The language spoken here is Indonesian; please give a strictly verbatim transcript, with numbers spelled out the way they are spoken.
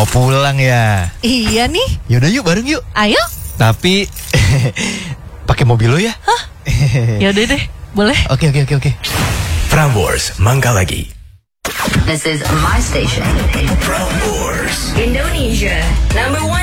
pulang ya? Iya nih. Yaudah yuk bareng yuk. Ayo. Tapi pakai mobil lo ya? Hah? Yaudah deh, boleh. Oke oke oke oke. Prambors Mangkalagi. This is my station. Prambors Indonesia, number one.